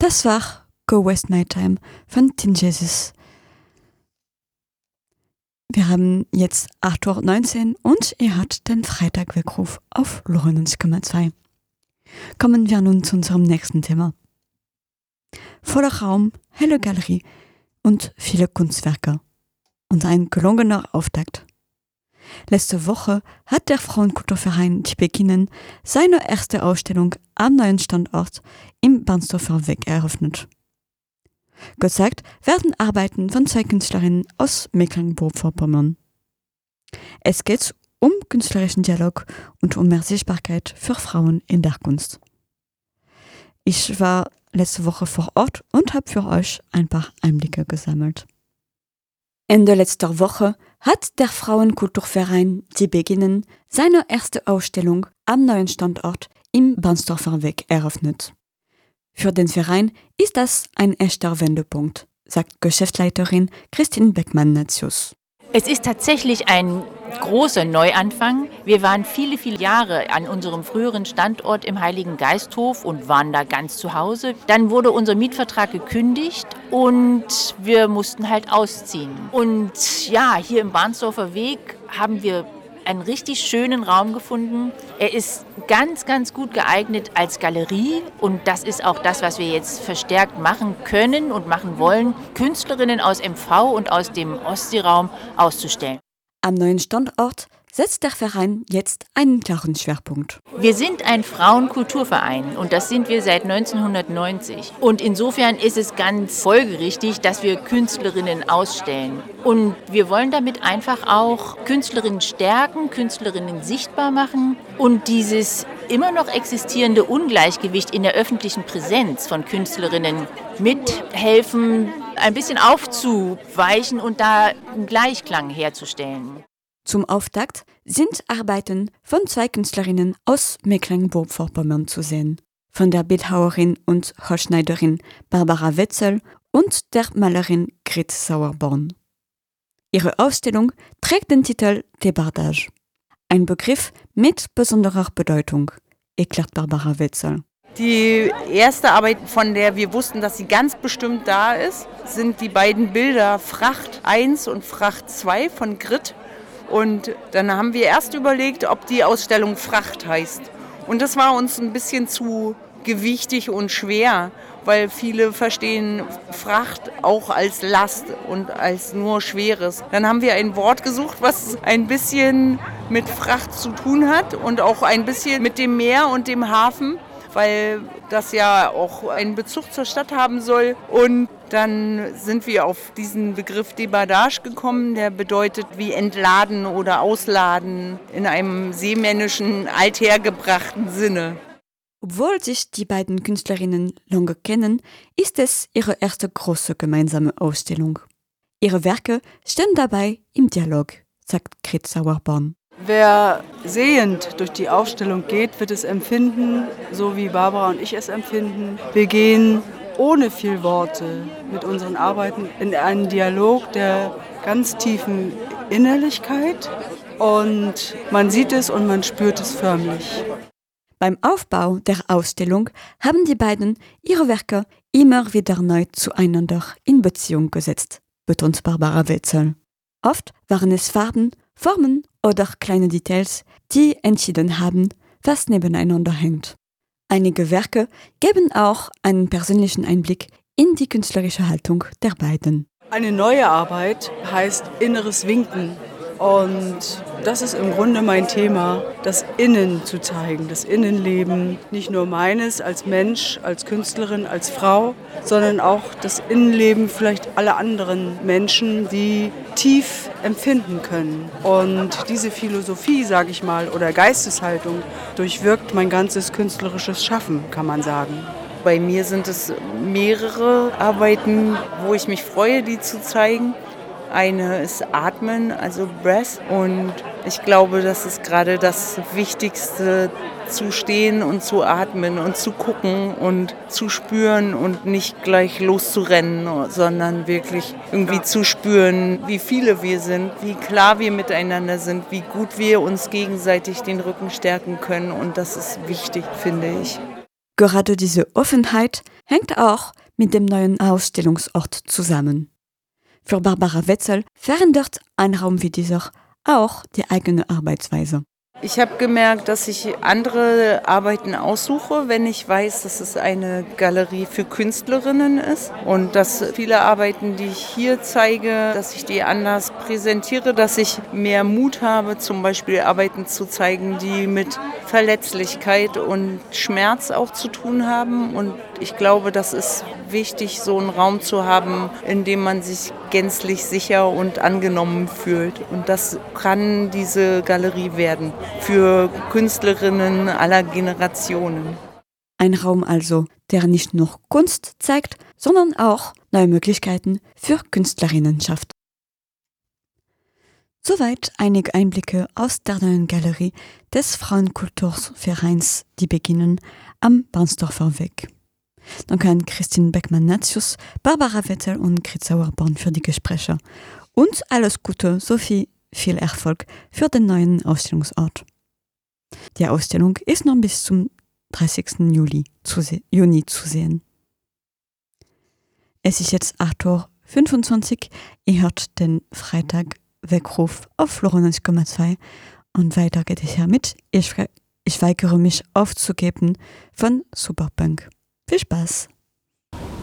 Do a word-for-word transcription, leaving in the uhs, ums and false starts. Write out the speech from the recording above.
Das war Go West Nighttime von Teen Jesus. Wir haben jetzt acht Uhr neunzehn und ihr hört den Freitagweckruf auf neunundneunzig Komma zwei. Kommen wir nun zu unserem nächsten Thema. Voller Raum, helle Galerie und viele Kunstwerke. Und ein gelungener Auftakt. Letzte Woche hat der Frauenkulturverein Tibekinen seine erste Ausstellung am neuen Standort im Bahnsdorfer Weg eröffnet. Gezeigt werden Arbeiten von zwei Künstlerinnen aus Mecklenburg-Vorpommern. Es geht um künstlerischen Dialog und um mehr Sichtbarkeit für Frauen in der Kunst. Ich war letzte Woche vor Ort und habe für euch ein paar Einblicke gesammelt. Ende letzter Woche hat der Frauenkulturverein Tibekinen seine erste Ausstellung am neuen Standort im Bahnsdorfer Weg eröffnet. Für den Verein ist das ein echter Wendepunkt, sagt Geschäftsleiterin Christine Beckmann-Natius. Es ist tatsächlich ein großer Neuanfang. Wir waren viele, viele Jahre an unserem früheren Standort im Heiligen Geisthof und waren da ganz zu Hause. Dann wurde unser Mietvertrag gekündigt und wir mussten halt ausziehen. Und ja, hier im Bahnsdorfer Weg haben wir einen richtig schönen Raum gefunden. Er ist ganz, ganz gut geeignet als Galerie und das ist auch das, was wir jetzt verstärkt machen können und machen wollen, Künstlerinnen aus M V und aus dem Ostseeraum auszustellen. Am neuen Standort setzt der Verein jetzt einen klaren Schwerpunkt. Wir sind ein Frauenkulturverein und das sind wir seit neunzehnhundertneunzig. Und insofern ist es ganz folgerichtig, dass wir Künstlerinnen ausstellen. Und wir wollen damit einfach auch Künstlerinnen stärken, Künstlerinnen sichtbar machen und dieses immer noch existierende Ungleichgewicht in der öffentlichen Präsenz von Künstlerinnen mithelfen, ein bisschen aufzuweichen und da einen Gleichklang herzustellen. Zum Auftakt sind Arbeiten von zwei Künstlerinnen aus Mecklenburg-Vorpommern zu sehen. Von der Bildhauerin und Holzschneiderin Barbara Wetzel und der Malerin Grit Sauerborn. Ihre Ausstellung trägt den Titel Débardage. Ein Begriff mit besonderer Bedeutung, erklärt Barbara Wetzel. Die erste Arbeit, von der wir wussten, dass sie ganz bestimmt da ist, sind die beiden Bilder Fracht eins und Fracht zwei von Grit. Und dann haben wir erst überlegt, ob die Ausstellung Fracht heißt. Und das war uns ein bisschen zu gewichtig und schwer, weil viele verstehen Fracht auch als Last und als nur Schweres. Dann haben wir ein Wort gesucht, was ein bisschen mit Fracht zu tun hat und auch ein bisschen mit dem Meer und dem Hafen, weil das ja auch einen Bezug zur Stadt haben soll. Und dann sind wir auf diesen Begriff Débardage gekommen, der bedeutet wie entladen oder ausladen in einem seemännischen, althergebrachten Sinne. Obwohl sich die beiden Künstlerinnen lange kennen, ist es ihre erste große gemeinsame Ausstellung. Ihre Werke stehen dabei im Dialog, sagt Grit Sauerborn. Wer sehend durch die Ausstellung geht, wird es empfinden, so wie Barbara und ich es empfinden. Wir gehen ohne viel Worte mit unseren Arbeiten in einen Dialog der ganz tiefen Innerlichkeit und man sieht es und man spürt es förmlich. Beim Aufbau der Ausstellung haben die beiden ihre Werke immer wieder neu zueinander in Beziehung gesetzt, betont Barbara Wetzel. Oft waren es Farben, Formen oder kleine Details, die entschieden haben, was nebeneinander hängt. Einige Werke geben auch einen persönlichen Einblick in die künstlerische Haltung der beiden. Eine neue Arbeit heißt Inneres Winken. Und das ist im Grunde mein Thema, das Innen zu zeigen, das Innenleben, nicht nur meines als Mensch, als Künstlerin, als Frau, sondern auch das Innenleben vielleicht aller anderen Menschen, die tief empfinden können. Und diese Philosophie, sage ich mal, oder Geisteshaltung durchwirkt mein ganzes künstlerisches Schaffen, kann man sagen. Bei mir sind es mehrere Arbeiten, wo ich mich freue, die zu zeigen. Eine ist Atmen, also Breath. Und ich glaube, das ist gerade das Wichtigste, zu stehen und zu atmen und zu gucken und zu spüren und nicht gleich loszurennen, sondern wirklich irgendwie zu spüren, wie viele wir sind, wie klar wir miteinander sind, wie gut wir uns gegenseitig den Rücken stärken können. Und das ist wichtig, finde ich. Gerade diese Offenheit hängt auch mit dem neuen Ausstellungsort zusammen. Für Barbara Wetzel verändert ein Raum wie dieser auch die eigene Arbeitsweise. Ich habe gemerkt, dass ich andere Arbeiten aussuche, wenn ich weiß, dass es eine Galerie für Künstlerinnen ist und dass viele Arbeiten, die ich hier zeige, dass ich die anders präsentiere, dass ich mehr Mut habe, zum Beispiel Arbeiten zu zeigen, die mit Verletzlichkeit und Schmerz auch zu tun haben. Und ich glaube, das ist wichtig, so einen Raum zu haben, in dem man sich gänzlich sicher und angenommen fühlt. Und das kann diese Galerie werden für Künstlerinnen aller Generationen. Ein Raum also, der nicht nur Kunst zeigt, sondern auch neue Möglichkeiten für Künstlerinnen schafft. Soweit einige Einblicke aus der neuen Galerie des Frauenkulturvereins Die Beginnen am Barnsdorfer Weg. Danke an Christine Beckmann-Natzius, Barbara Wetzel und Grit Sauerborn für die Gespräche. Und alles Gute sowie viel Erfolg für den neuen Ausstellungsort. Die Ausstellung ist noch bis zum dreißigsten Juli zu se- Juni zu sehen. Es ist jetzt acht Uhr fünfundzwanzig. Ihr hört den Freitag Weckruf auf Lorenz Komma zwei und weiter geht es hier mit Ich, ich weigere mich aufzugeben von Superpunk. Viel Spaß!